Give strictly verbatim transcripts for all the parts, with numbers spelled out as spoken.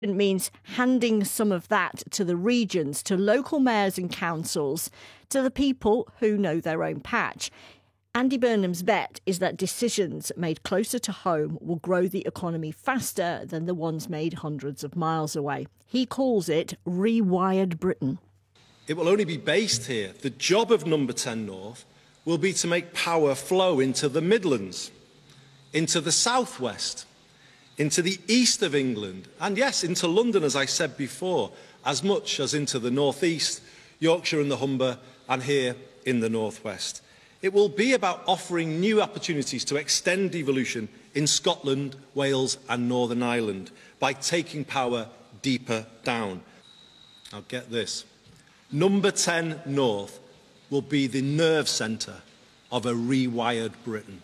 It means handing some of that to the regions, to local mayors and councils, to the people who know their own patch. Andy Burnham's bet is that decisions made closer to home will grow the economy faster than the ones made hundreds of miles away. He calls it Rewired Britain. It will only be based here. The job of Number ten North will be to make power flow into the Midlands, into the South West, into the east of England, and yes, into London, as I said before, as much as into the North East, Yorkshire and the Humber, and here in the North West. It will be about offering new opportunities to extend devolution in Scotland, Wales and Northern Ireland by taking power deeper down. Now get this. Number ten North will be the nerve centre of a rewired Britain.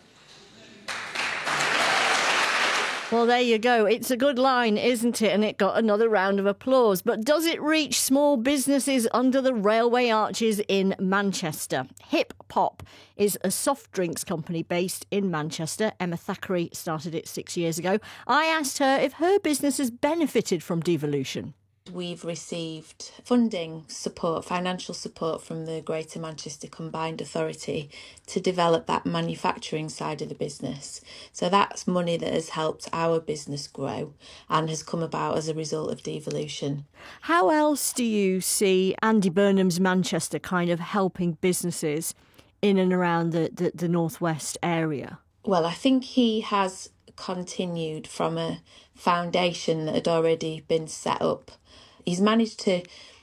Well, there you go. It's a good line, isn't it? And it got another round of applause. But does it reach small businesses under the railway arches in Manchester? Hip Pop is a soft drinks company based in Manchester. Emma Thackeray started it six years ago. I asked her if her business has benefited from devolution. We've received funding support, financial support from the Greater Manchester Combined Authority to develop that manufacturing side of the business. So that's money that has helped our business grow and has come about as a result of devolution. How else do you see Andy Burnham's Manchester kind of helping businesses in and around the, the, the northwest area? Well, I think he has continued from a foundation that had already been set up. He's managed to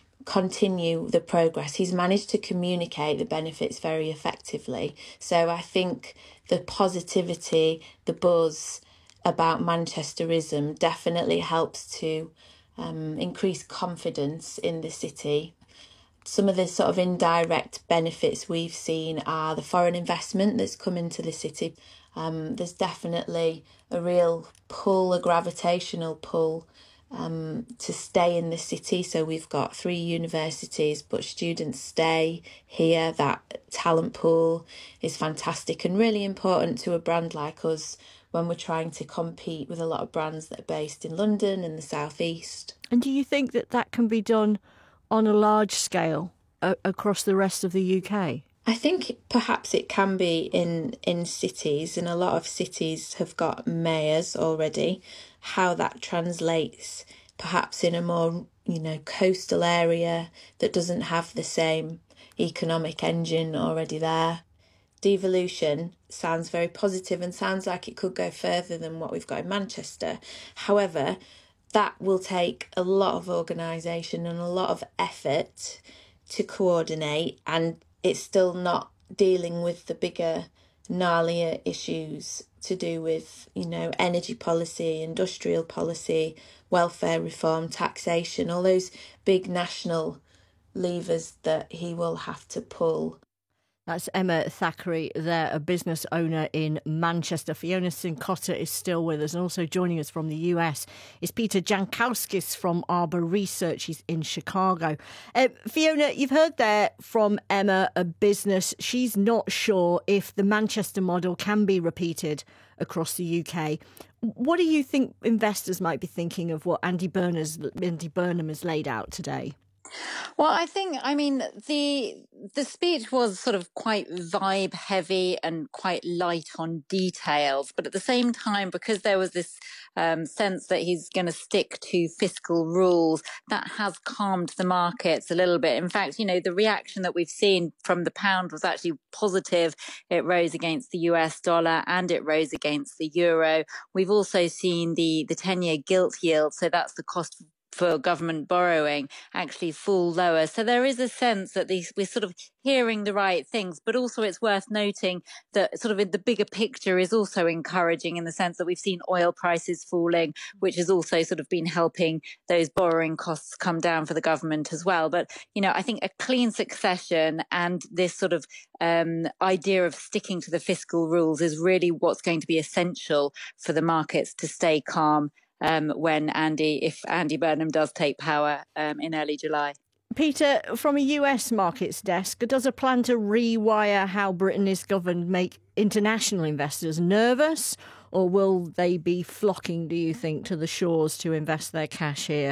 continue the progress. He's managed to communicate the benefits very effectively. So I think the positivity, the buzz about Manchesterism definitely helps to um, increase confidence in the city. Some of the sort of indirect benefits we've seen are the foreign investment that's come into the city. Um, there's definitely a real pull, a gravitational pull Um, to stay in the city. So we've got three universities, but students stay here. That talent pool is fantastic and really important to a brand like us when we're trying to compete with a lot of brands that are based in London and the South East. And do you think that that can be done on a large scale uh, across the rest of the U K? I think perhaps it can be in, in cities, and a lot of cities have got mayors already. How that translates perhaps in a more, you know, coastal area that doesn't have the same economic engine already there. Devolution sounds very positive and sounds like it could go further than what we've got in Manchester. However, that will take a lot of organisation and a lot of effort to coordinate, and it's still not dealing with the bigger, gnarlier issues to do with, you know, energy policy, industrial policy, welfare reform, taxation, all those big national levers that he will have to pull. That's Emma Thackeray there, a business owner in Manchester. Fiona Cincotta is still with us, and also joining us from the U S is Peter Jankowskis from Arbor Research. He's in Chicago. Uh, Fiona, you've heard there from Emma, a business. She's not sure if the Manchester model can be repeated across the U K. What do you think investors might be thinking of what Andy Burnham's, Andy Burnham has laid out today? Well, I think, I mean, the the speech was sort of quite vibe heavy and quite light on details. But at the same time, because there was this um, sense that he's going to stick to fiscal rules, that has calmed the markets a little bit. In fact, you know, the reaction that we've seen from the pound was actually positive. It rose against the U S dollar and it rose against the euro. We've also seen the, the ten-year gilt yield, so that's the cost of for government borrowing, actually fall lower. So there is a sense that these, we're sort of hearing the right things, but also it's worth noting that sort of in the bigger picture is also encouraging in the sense that we've seen oil prices falling, which has also sort of been helping those borrowing costs come down for the government as well. But, you know, I think a clean succession and this sort of um, idea of sticking to the fiscal rules is really what's going to be essential for the markets to stay calm Um, when Andy, if Andy Burnham does take power um, in early July. Peter, from a U S markets desk, does a plan to rewire how Britain is governed make international investors nervous, or will they be flocking, do you think, to the shores to invest their cash here?